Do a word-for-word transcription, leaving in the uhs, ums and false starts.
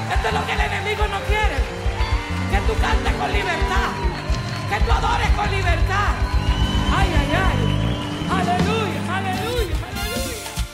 Esto es lo que el enemigo no quiere. Que tú cantes con libertad. Que tú adores con libertad. Ay, ay, ay.